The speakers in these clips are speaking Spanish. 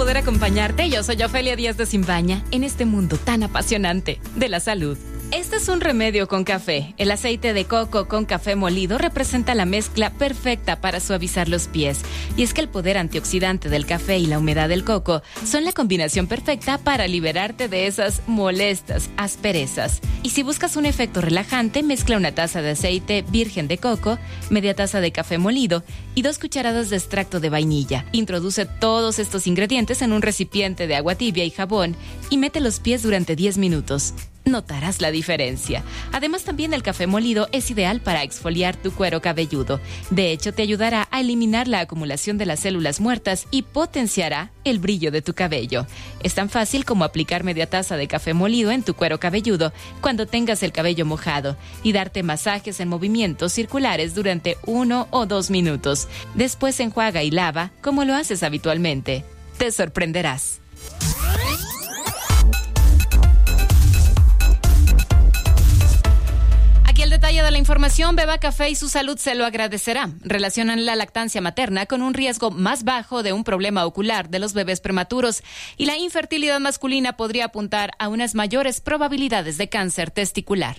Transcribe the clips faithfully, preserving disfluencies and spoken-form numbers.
poder acompañarte. Yo soy Ofelia Díaz de Simbaña en este mundo tan apasionante de la salud. Este es un remedio con café. El aceite de coco con café molido representa la mezcla perfecta para suavizar los pies. Y es que el poder antioxidante del café y la humedad del coco son la combinación perfecta para liberarte de esas molestas asperezas. Y si buscas un efecto relajante, mezcla una taza de aceite virgen de coco, media taza de café molido y dos cucharadas de extracto de vainilla. Introduce todos estos ingredientes en un recipiente de agua tibia y jabón y mete los pies durante diez minutos. Notarás la diferencia. Además, también el café molido es ideal para exfoliar tu cuero cabelludo. De hecho, te ayudará a eliminar la acumulación de las células muertas y potenciará el brillo de tu cabello. Es tan fácil como aplicar media taza de café molido en tu cuero cabelludo cuando tengas el cabello mojado y darte masajes en movimientos circulares durante uno o dos minutos. Después enjuaga y lava como lo haces habitualmente. Te sorprenderás. El detalle de la información: beba café y su salud se lo agradecerá. Relacionan la lactancia materna con un riesgo más bajo de un problema ocular de los bebés prematuros y la infertilidad masculina podría apuntar a unas mayores probabilidades de cáncer testicular.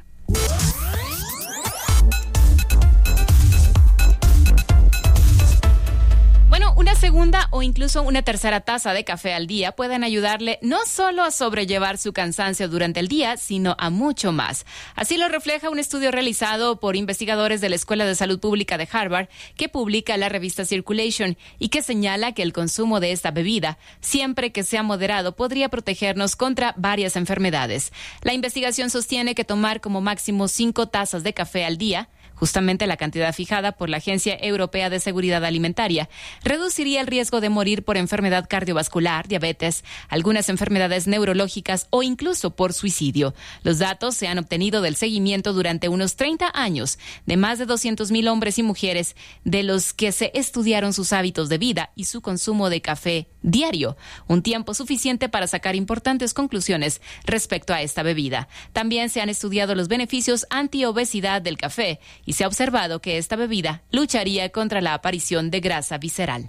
Una segunda o incluso una tercera taza de café al día pueden ayudarle no solo a sobrellevar su cansancio durante el día, sino a mucho más. Así lo refleja un estudio realizado por investigadores de la Escuela de Salud Pública de Harvard que publica la revista Circulation y que señala que el consumo de esta bebida, siempre que sea moderado, podría protegernos contra varias enfermedades. La investigación sostiene que tomar como máximo cinco tazas de café al día, justamente la cantidad fijada por la Agencia Europea de Seguridad Alimentaria, reduciría el riesgo de morir por enfermedad cardiovascular, diabetes, algunas enfermedades neurológicas o incluso por suicidio. Los datos se han obtenido del seguimiento durante unos treinta años de más de doscientos mil hombres y mujeres, de los que se estudiaron sus hábitos de vida y su consumo de café diario, un tiempo suficiente para sacar importantes conclusiones respecto a esta bebida. También se han estudiado los beneficios antiobesidad del café y se ha observado que esta bebida lucharía contra la aparición de grasa visceral.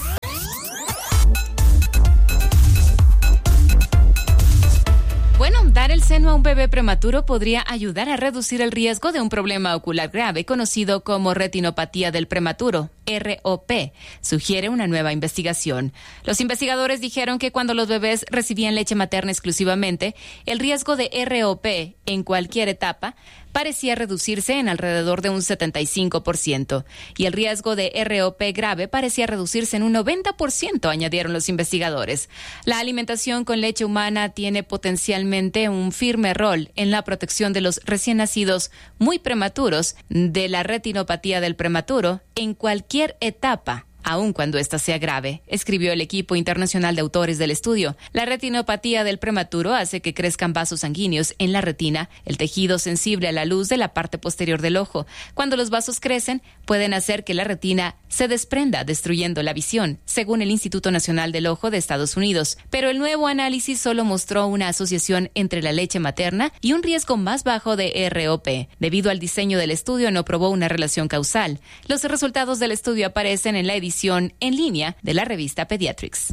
Bueno, dar el seno a un bebé prematuro podría ayudar a reducir el riesgo de un problema ocular grave conocido como retinopatía del prematuro, R O P, sugiere una nueva investigación. Los investigadores dijeron que cuando los bebés recibían leche materna exclusivamente, el riesgo de R O P en cualquier etapa parecía reducirse en alrededor de un setenta y cinco por ciento y el riesgo de R O P grave parecía reducirse en un noventa por ciento, añadieron los investigadores. La alimentación con leche humana tiene potencialmente un firme rol en la protección de los recién nacidos muy prematuros de la retinopatía del prematuro en cualquier etapa, aun cuando ésta sea grave, escribió el equipo internacional de autores del estudio. La retinopatía del prematuro hace que crezcan vasos sanguíneos en la retina, el tejido sensible a la luz de la parte posterior del ojo. Cuando los vasos crecen, pueden hacer que la retina se desprenda, destruyendo la visión, según el Instituto Nacional del Ojo de Estados Unidos. Pero el nuevo análisis solo mostró una asociación entre la leche materna y un riesgo más bajo de R O P. Debido al diseño del estudio, no probó una relación causal. Los resultados del estudio aparecen en la edición en línea de la revista Pediatrics.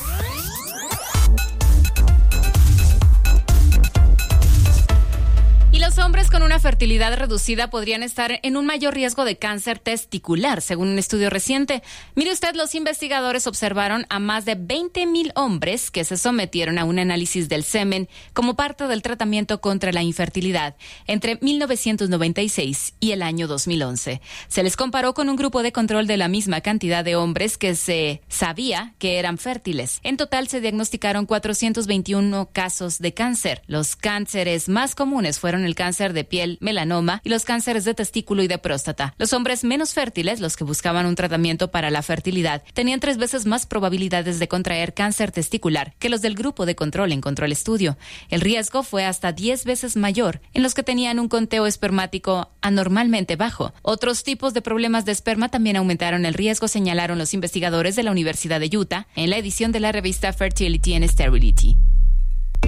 Y los hombres con una fertilidad reducida podrían estar en un mayor riesgo de cáncer testicular, según un estudio reciente. Mire usted, los investigadores observaron a más de veinte mil hombres que se sometieron a un análisis del semen como parte del tratamiento contra la infertilidad entre mil novecientos noventa y seis y el año dos mil once. Se les comparó con un grupo de control de la misma cantidad de hombres que se sabía que eran fértiles. En total se diagnosticaron cuatrocientos veintiuno casos de cáncer. Los cánceres más comunes fueron el cáncer de piel, melanoma y los cánceres de testículo y de próstata. Los hombres menos fértiles, los que buscaban un tratamiento para la fertilidad, tenían tres veces más probabilidades de contraer cáncer testicular que los del grupo de control encontró el estudio. El riesgo fue hasta diez veces mayor en los que tenían un conteo espermático anormalmente bajo. Otros tipos de problemas de esperma también aumentaron el riesgo, señalaron los investigadores de la Universidad de Utah en la edición de la revista Fertility and Sterility.